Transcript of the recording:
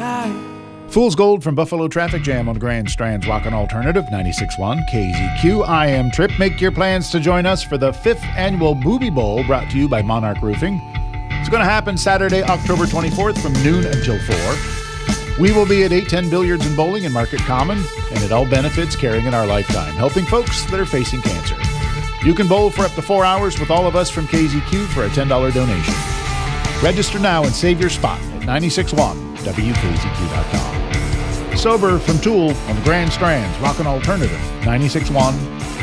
Fool's Gold from Buffalo Traffic Jam on Grand Strand's Rockin' Alternative 96.1 KZQ. I am Trip. Make your plans to join us for the 5th annual Booby Bowl brought to you by Monarch Roofing. It's going to happen Saturday, October 24th from noon until 4. We will be at 810 Billiards and Bowling in Market Common, and it all benefits Caring in Our Lifetime, helping folks that are facing cancer. You can bowl for up to 4 hours with all of us from KZQ for a $10 donation. Register now and save your spot at 961WKZQ.com. Sober from Tool on the Grand Strand's Rockin' Alternative 96.1